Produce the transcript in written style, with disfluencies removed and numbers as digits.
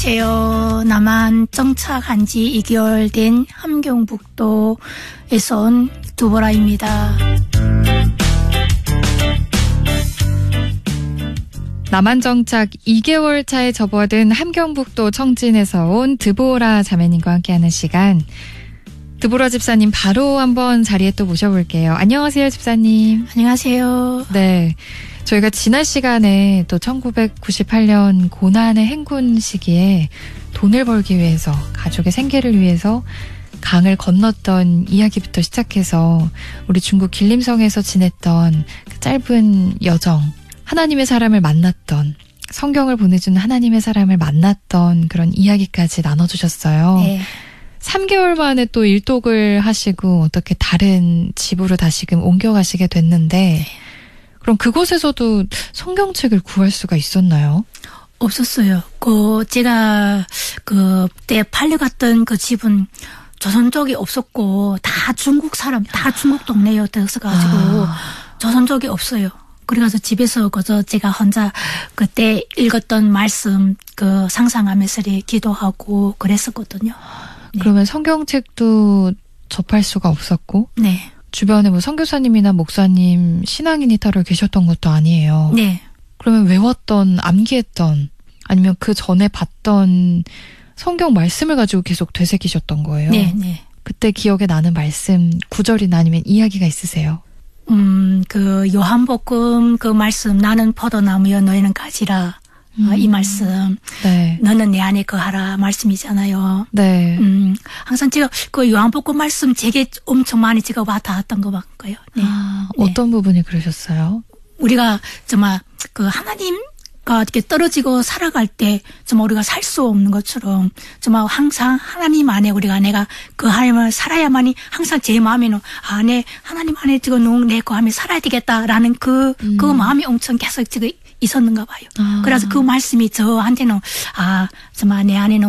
안녕하세요. 남한 정착한 지 2개월 된 함경북도에서 온 두보라입니다. 남한 정착 2개월 차에 접어든 함경북도 청진에서 온 드보라 자매님과 함께하는 시간. 드보라 집사님 바로 한번 자리에 또 모셔볼게요. 안녕하세요, 집사님. 안녕하세요. 네. 저희가 지난 시간에 또 1998년 고난의 행군 시기에 돈을 벌기 위해서, 가족의 생계를 위해서 강을 건넜던 이야기부터 시작해서 우리 중국 길림성에서 지냈던 그 짧은 여정, 하나님의 사람을 만났던, 성경을 보내준 하나님의 사람을 만났던 그런 이야기까지 나눠주셨어요. 네. 3개월 만에 또 일독을 하시고 어떻게 다른 집으로 다시금 옮겨가시게 됐는데 네. 그럼 그곳에서도 성경책을 구할 수가 있었나요? 없었어요. 제가 그때 팔려갔던 그 집은 조선 쪽이 없었고 다 중국 사람, 다 중국 동네에 들어서가지고 조선 쪽이 없어요. 그래가지고 집에서 그저 제가 혼자 그때 읽었던 말씀 상상하면서 기도하고 그랬었거든요. 네. 그러면 성경책도 접할 수가 없었고, 네. 주변에 뭐 선교사님이나 목사님, 신앙인이 따로 계셨던 것도 아니에요. 네. 그러면 외웠던, 암기했던, 아니면 그 전에 봤던 성경 말씀을 가지고 계속 되새기셨던 거예요. 네, 네. 그때 기억에 나는 말씀, 구절이나 아니면 이야기가 있으세요? 요한복음 그 말씀, 나는 포도나무여 너희는 가지라. 이 말씀. 네. 너는 내 안에 거하라 말씀이잖아요. 네. 항상 제가 그 요한복음 말씀 제게 엄청 많이 제가 와닿았던 것 같고요. 네. 어떤 부분이 그러셨어요? 우리가 정말 하나님과 이렇게 떨어지고 살아갈 때 정말 우리가 살 수 없는 것처럼 정말 항상 하나님 안에 내가 그 하나님을 살아야만이 항상 제 마음에는 내 하나님 안에 지금 내 거함에 살아야 되겠다라는 그 마음이 엄청 계속 지금 있었는가 봐요. 그래서 그 말씀이 저한테는 정말 내 안에는